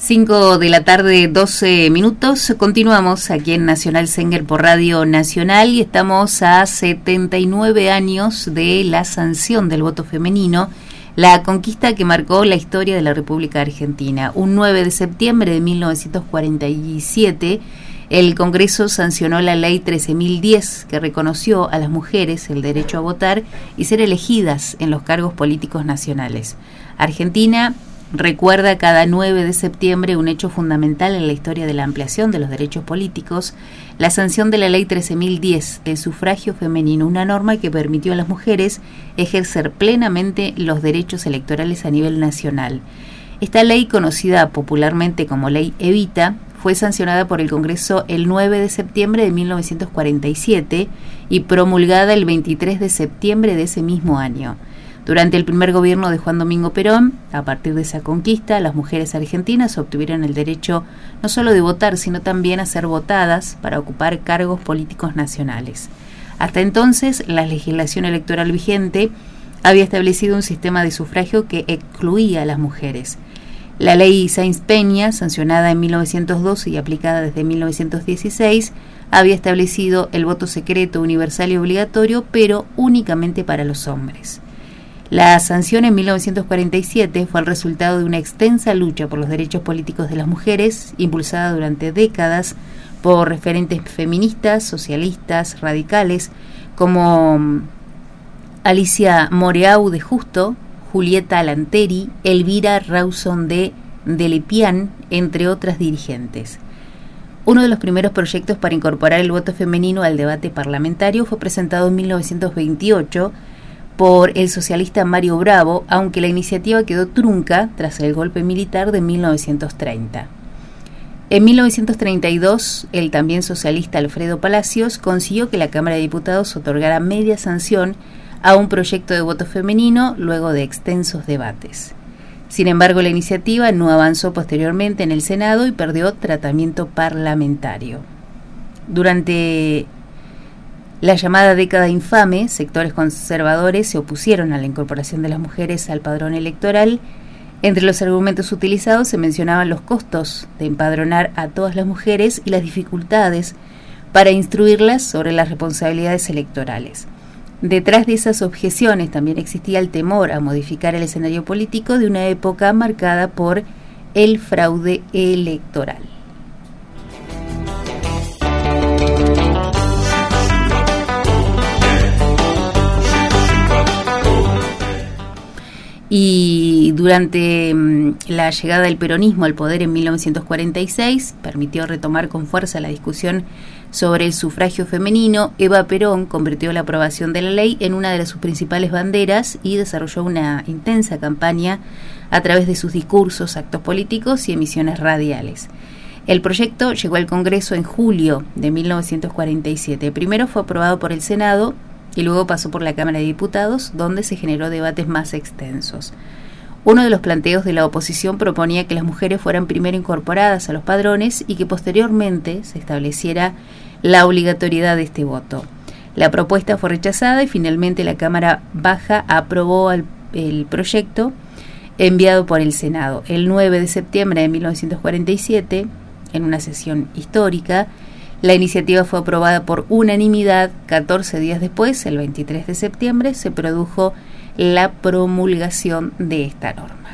5 de la tarde, 12 minutos. Continuamos aquí en Nacional Zenger por Radio Nacional y estamos a 79 años de la sanción del voto femenino, la conquista que marcó la historia de la República Argentina. Un 9 de septiembre de 1947, el Congreso sancionó la Ley 13.010, que reconoció a las mujeres el derecho a votar y ser elegidas en los cargos políticos nacionales. Argentina recuerda cada 9 de septiembre un hecho fundamental en la historia de la ampliación de los derechos políticos, la sanción de la Ley 13.010 del sufragio femenino, una norma que permitió a las mujeres ejercer plenamente los derechos electorales a nivel nacional. Esta ley, conocida popularmente como Ley Evita, fue sancionada por el Congreso el 9 de septiembre de 1947 y promulgada el 23 de septiembre de ese mismo año. Durante el primer gobierno de Juan Domingo Perón, a partir de esa conquista, las mujeres argentinas obtuvieron el derecho no solo de votar, sino también a ser votadas para ocupar cargos políticos nacionales. Hasta entonces, la legislación electoral vigente había establecido un sistema de sufragio que excluía a las mujeres. La ley Sáenz-Peña, sancionada en 1912 y aplicada desde 1916, había establecido el voto secreto, universal y obligatorio, pero únicamente para los hombres. La sanción en 1947 fue el resultado de una extensa lucha por los derechos políticos de las mujeres, impulsada durante décadas por referentes feministas, socialistas, radicales, como Alicia Moreau de Justo, Julieta Lanteri, Elvira Rawson de Lepián, entre otras dirigentes. Uno de los primeros proyectos para incorporar el voto femenino al debate parlamentario fue presentado en 1928 por el socialista Mario Bravo, aunque la iniciativa quedó trunca tras el golpe militar de 1930. En 1932, el también socialista Alfredo Palacios consiguió que la Cámara de Diputados otorgara media sanción a un proyecto de voto femenino luego de extensos debates. Sin embargo, la iniciativa no avanzó posteriormente en el Senado y perdió tratamiento parlamentario. Durante la llamada década infame, sectores conservadores se opusieron a la incorporación de las mujeres al padrón electoral. Entre los argumentos utilizados se mencionaban los costos de empadronar a todas las mujeres y las dificultades para instruirlas sobre las responsabilidades electorales. Detrás de esas objeciones también existía el temor a modificar el escenario político de una época marcada por el fraude electoral. Y durante la llegada del peronismo al poder en 1946, permitió retomar con fuerza la discusión sobre el sufragio femenino. Eva Perón convirtió la aprobación de la ley en una de sus principales banderas y desarrolló una intensa campaña a través de sus discursos, actos políticos y emisiones radiales. El proyecto llegó al Congreso en julio de 1947. Primero fue aprobado por el Senado y luego pasó por la Cámara de Diputados, donde se generó debates más extensos. Uno de los planteos de la oposición proponía que las mujeres fueran primero incorporadas a los padrones y que posteriormente se estableciera la obligatoriedad de este voto. La propuesta fue rechazada y finalmente la Cámara Baja aprobó el proyecto enviado por el Senado. El 9 de septiembre de 1947, en una sesión histórica, la iniciativa fue aprobada por unanimidad. 14 días después, el 23 de septiembre, se produjo la promulgación de esta norma.